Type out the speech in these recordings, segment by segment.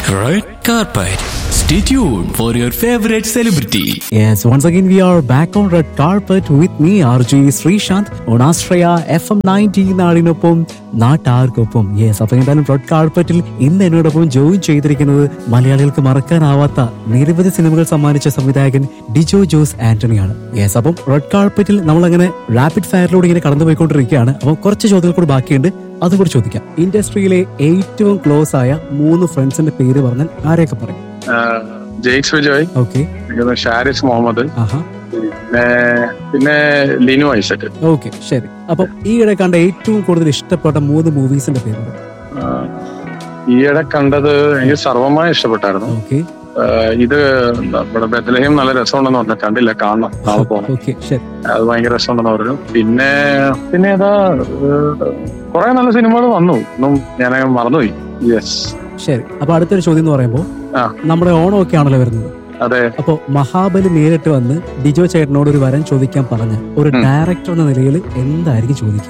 Red carpet. Stay tuned for your favorite celebrity. Yes, once again we are back on red carpet with me, RJ Srishant, on Astraya FM 90 നാടിനൊപ്പം നാട്ടാർക്കൊപ്പം. Yes, അപ്പൊ എന്തായാലും red കാർപ്പറ്റിൽ ഇന്ന് എന്നോടൊപ്പം join ചെയ്തിരിക്കുന്നത് മലയാളികൾക്ക് മറക്കാനാവാത്ത നിരവധി സിനിമകൾ സമ്മാനിച്ച സംവിധായകൻ ഡിജോ ജോസ് ആന്റണിയാണ്. യെസ്, അപ്പം റെഡ് കാർപ്പറ്റിൽ നമ്മളങ്ങനെ റാപ്പിഡ് ഫയറിലൂടെ ഇങ്ങനെ കടന്നുപോയിക്കൊണ്ടിരിക്കുകയാണ്. അപ്പം കുറച്ച് ചോദ്യങ്ങൾ കൂടി ബാക്കിയുണ്ട്, അതുകൂടി ചോദിക്കാം. ഇൻഡസ്ട്രിയിലെ ഏറ്റവും ക്ലോസ് ആയ 3 ഫ്രണ്ട്സിന്റെ പേര് പറഞ്ഞാൽ ആരെയൊക്കെ പറയും? ജെയ്ക്സ് വിജയ്, ഓക്കെ, ഷാരിസ് മുഹമ്മദ്, പിന്നെ ലിനു ഐസക്. ഓക്കെ, ശരി. അപ്പൊ ഈയിടെ കണ്ട ഏറ്റവും കൂടുതൽ ഇഷ്ടപ്പെട്ട 3 മൂവീസിന്റെ പേര്? ഈയിടെ കണ്ടത് എനിക്ക് സർവമായി ഇഷ്ടപ്പെട്ടായിരുന്നു. ഓക്കെ, ഇത് ഇവിടെ ബെത്ലഹേം നല്ല രസമുണ്ടെന്ന് പറഞ്ഞു, കണ്ടില്ല, കാണണം, നാളെ പോകണം. ഓക്കെ, ശരി. അത് ഭയങ്കര രസമുണ്ടെന്ന് പറഞ്ഞു. പിന്നെ ഏതാ കുറെ നല്ല സിനിമകൾ വന്നു, ഒന്നും ഞാൻ മറന്നുപോയി. യെസ്, ശരി. അപ്പൊ അടുത്തൊരു ചോദ്യം എന്ന് പറയുമ്പോ, നമ്മുടെ ഓണം ഒക്കെ ആണല്ലോ വരുന്നത്. അതെ. അപ്പൊ മഹാബലി നേരിട്ട് വന്ന് ഡിജോ ചേട്ടനോട് ഒരു വരം ചോദിക്കാൻ പറഞ്ഞ ഒരു ഡയറക്ടർ എന്ന നിലയിൽ എന്തായിരിക്കും ചോദിക്കുക?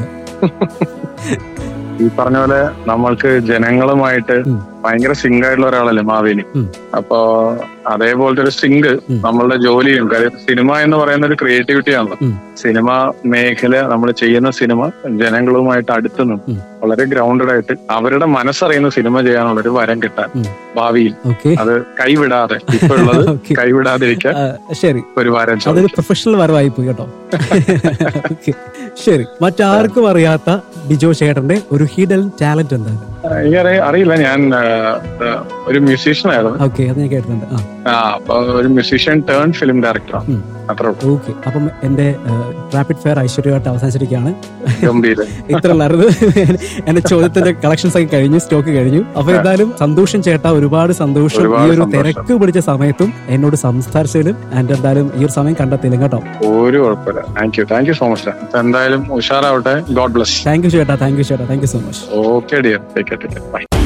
ഈ പറഞ്ഞ പോലെ നമ്മൾക്ക് ജനങ്ങളുമായിട്ട് ഭയങ്കര സിങ്ക് ആയിട്ടുള്ള ഒരാളല്ലേ മാവേലി. അപ്പോ അതേപോലത്തെ ഒരു സിങ്ക് നമ്മളുടെ ജോലിയും, കാര്യം സിനിമ എന്ന് പറയുന്ന ഒരു ക്രിയേറ്റിവിറ്റി ആണല്ലോ. സിനിമ മേഖല, നമ്മൾ ചെയ്യുന്ന സിനിമ ജനങ്ങളുമായിട്ട് അടുത്ത് നിന്ന് വളരെ ഗ്രൗണ്ടഡ് ആയിട്ട് അവരുടെ മനസ്സറിയുന്ന സിനിമ ചെയ്യാനുള്ള ഒരു വരം കിട്ടാൻ ഭാവിയിൽ അത് കൈവിടാതെ, ഇപ്പൊ ഉള്ളത് കൈവിടാതിരിക്കാൻ ശരി ഒരു വരം. അതൊരു പ്രൊഫഷണൽ വരവായി പോയി കേട്ടോ. ശരി, മറ്റാർക്കും അറിയാത്ത ഡിജോ ചേട്ടന്റെ ഒരു ഹിഡൻ ടാലന്റ് എന്താണ്? അറിയില്ല, ഞാൻ ഒരു മ്യൂസീഷ്യൻ ആയിരുന്നു. ഓക്കെ, അത് ഞാൻ കേട്ടിട്ടുണ്ട്. അപ്പൊ ഒരു മ്യൂസീഷ്യൻ ടേൺ ഫിലിം ഡയറക്ടറാണ്. ഓക്കെ, അപ്പം എന്റെ റാപ്പിഡ് ഫയർ ഐശ്വര്യമായിട്ട് അവസാനിച്ചിരിക്കുകയാണ്. ഗംഭീരം. ഇത്ര ഉള്ളായിരുന്നു എന്റെ ചോദ്യത്തിന്റെ കളക്ഷൻസ് ഒക്കെ കഴിഞ്ഞു, സ്റ്റോക്ക് കഴിഞ്ഞു. അപ്പൊ എന്തായാലും സന്തോഷം ചേട്ടാ, ഒരുപാട് സന്തോഷം ഈ ഒരു തിരക്ക് പിടിച്ച സമയത്തും എന്നോട് സംസാരിച്ചതിലും. ആൻഡ് എന്തായാലും ഈ ഒരു സമയം കണ്ടെത്തിയില്ല കേട്ടോ. ഒരു കുഴപ്പമില്ല. Thank you so much. എന്തായാലും ഉഷാറാവട്ടെ. God bless. താങ്ക് യു ചേട്ടാ, താങ്ക് യു ചേട്ടാ, thank you so much. Okay dear, take care, by.